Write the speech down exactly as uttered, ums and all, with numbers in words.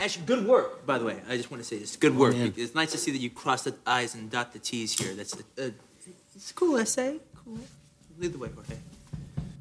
actually, good work, by the way. I just want to say this. Good work. man. It's nice to see that you cross the I's and dot the T's here. That's a, a, it's a cool essay. Cool. Lead the way, Jorge.